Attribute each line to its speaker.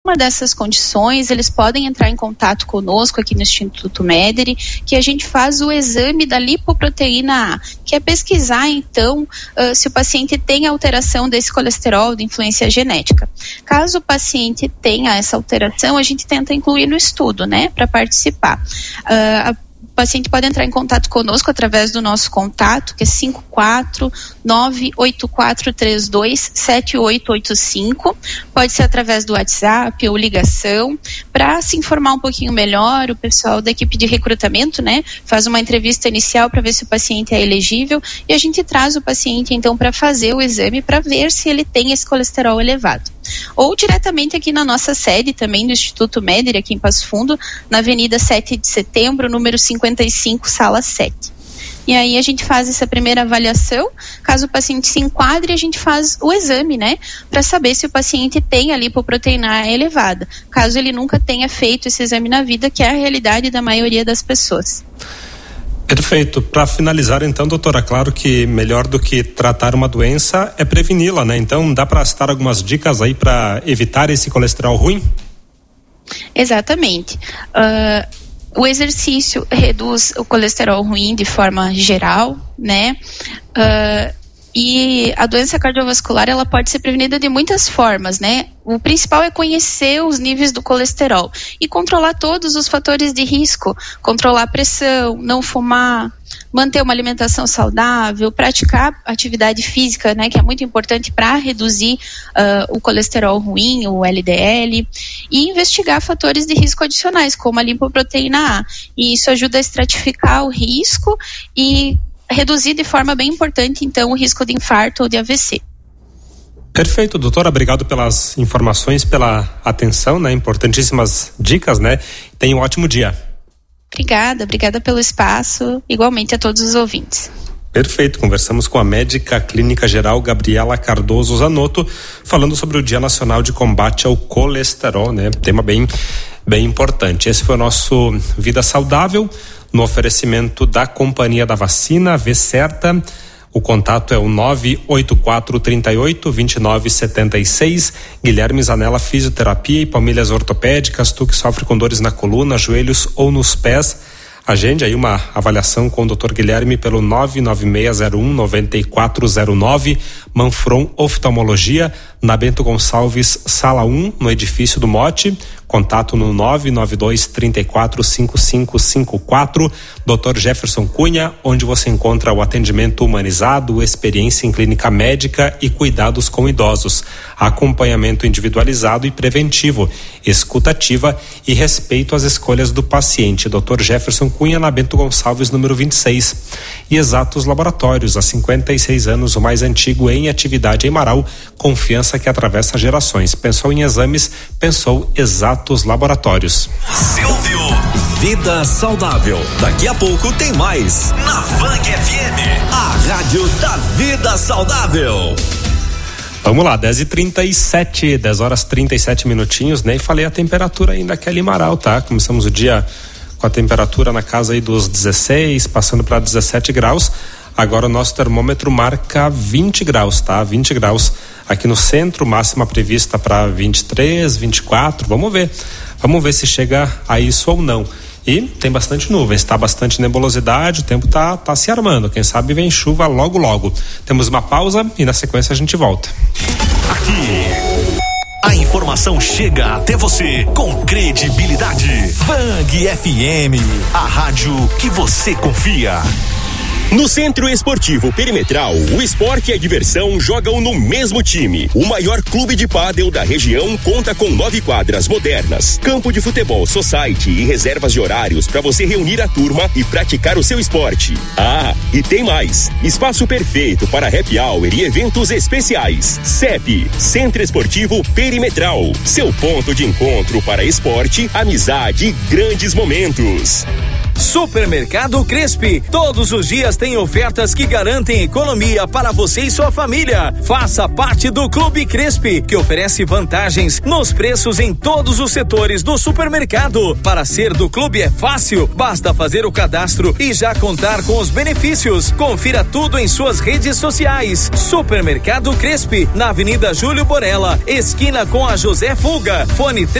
Speaker 1: uma dessas condições, eles podem entrar em contato conosco aqui no Instituto Mederi, que a gente faz o exame da lipoproteína A, que é pesquisar, então, se o paciente tem alteração desse colesterol de influência genética. Caso o paciente tenha essa alteração, a gente tenta incluir no estudo, né, para participar. O paciente pode entrar em contato conosco através do nosso contato, que é 54984327885. Pode ser através do WhatsApp ou ligação. Para se informar um pouquinho melhor, o pessoal da equipe de recrutamento, né, faz uma entrevista inicial para ver se o paciente é elegível e a gente traz o paciente, então, para fazer o exame para ver se ele tem esse colesterol elevado. Ou diretamente aqui na nossa sede também do Instituto Mederi, aqui em Passo Fundo, na Avenida 7 de Setembro, número 55, sala 7. E aí a gente faz essa primeira avaliação. Caso o paciente se enquadre, a gente faz o exame, né, para saber se o paciente tem a lipoproteína A elevada, caso ele nunca tenha feito esse exame na vida, que é a realidade da maioria das pessoas.
Speaker 2: Perfeito. Para finalizar, então, doutora, claro que melhor do que tratar uma doença é preveni-la, né? Então, dá para citar algumas dicas aí para evitar esse colesterol ruim?
Speaker 1: Exatamente. O exercício reduz o colesterol ruim de forma geral, né? E a doença cardiovascular, ela pode ser prevenida de muitas formas, né? O principal é conhecer os níveis do colesterol e controlar todos os fatores de risco, controlar a pressão, não fumar, manter uma alimentação saudável, praticar atividade física, né, que é muito importante para reduzir o colesterol ruim, o LDL, e investigar fatores de risco adicionais, como a lipoproteína A. E isso ajuda a estratificar o risco e reduzir de forma bem importante, então, o risco de infarto ou de AVC.
Speaker 2: Perfeito, doutora, obrigado pelas informações, pela atenção, né, importantíssimas dicas, né, tenha um ótimo dia.
Speaker 1: Obrigada pelo espaço, igualmente a todos os ouvintes.
Speaker 2: Perfeito, conversamos com a médica clínica geral Gabriela Cardoso Zanotto, falando sobre o Dia Nacional de Combate ao Colesterol, né, tema bem importante. Esse foi o nosso Vida Saudável, no oferecimento da Companhia da Vacina, V-Certa. O contato é o 98438-2976. Guilherme Zanella Fisioterapia e Palmilhas Ortopédicas. Tu que sofre com dores na coluna, joelhos ou nos pés, agende aí uma avaliação com o Dr. Guilherme pelo 99601-9409. Manfron Oftalmologia, na Bento Gonçalves, sala 1, no edifício do Mote. Contato no 992345554. Dr. Jefferson Cunha, onde você encontra o atendimento humanizado, experiência em clínica médica e cuidados com idosos, acompanhamento individualizado e preventivo, escuta ativa e respeito às escolhas do paciente. Dr. Jefferson Cunha, na Bento Gonçalves, número 26. E Exatos Laboratórios, há 56 anos, o mais antigo em atividade em Marau, confiança que atravessa gerações. Pensou em exames, pensou Exatos Laboratórios.
Speaker 3: Você ouviu Vida Saudável. Daqui a pouco tem mais na Fang FM, a rádio da vida saudável.
Speaker 2: Vamos lá, 10h37, 10 horas 37 minutinhos, né? E falei a temperatura ainda aqui em Marau, tá? Começamos o dia com a temperatura na casa aí dos 16, passando para 17 graus. Agora o nosso termômetro marca 20 graus, tá? 20 graus aqui no centro, máxima prevista para 23, 24, vamos ver se chega a isso ou não. E tem bastante nuvens, tá? Bastante nebulosidade, o tempo tá se armando, quem sabe vem chuva logo. Temos uma pausa e na sequência a gente volta.
Speaker 3: Aqui, a informação chega até você com credibilidade. Fang FM, a rádio que você confia.
Speaker 4: No Centro Esportivo Perimetral, o esporte e a diversão jogam no mesmo time. O maior clube de pádel da região conta com 9 quadras modernas, campo de futebol society e reservas de horários para você reunir a turma e praticar o seu esporte. Ah, e tem mais! Espaço perfeito para happy hour e eventos especiais. CEP, Centro Esportivo Perimetral, seu ponto de encontro para esporte, amizade e grandes momentos.
Speaker 5: Supermercado Crespi, todos os dias tem ofertas que garantem economia para você e sua família. Faça parte do Clube Crespi, que oferece vantagens nos preços em todos os setores do supermercado. Para ser do clube é fácil, basta fazer o cadastro e já contar com os benefícios. Confira tudo em suas redes sociais. Supermercado Crespi, na Avenida Júlio Borella, esquina com a José Fulga. Fone